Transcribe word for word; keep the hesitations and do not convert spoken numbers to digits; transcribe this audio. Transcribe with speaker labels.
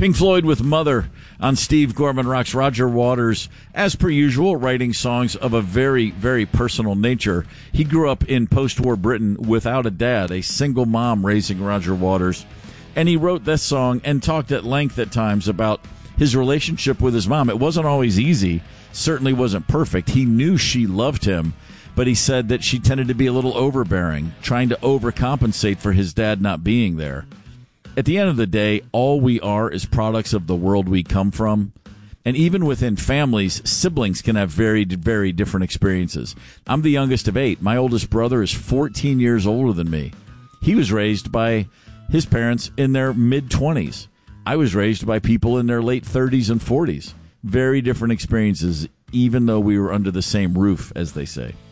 Speaker 1: Pink Floyd with Mother on Steve Gorman Rocks. Roger Waters, as per usual, writing songs of a very, very personal nature. He grew up in post-war Britain without a dad, a single mom raising Roger Waters. And he wrote this song and talked at length at times about his relationship with his mom. It wasn't always easy, certainly wasn't perfect. He knew she loved him, but he said that she tended to be a little overbearing, trying to overcompensate for his dad not being there. At the end of the day, all we are is products of the world we come from. And even within families, siblings can have very, very different experiences. I'm the youngest of eight. My oldest brother is fourteen years older than me. He was raised by his parents in their mid-twenties. I was raised by people in their late thirties and forties. Very different experiences, even though we were under the same roof, as they say.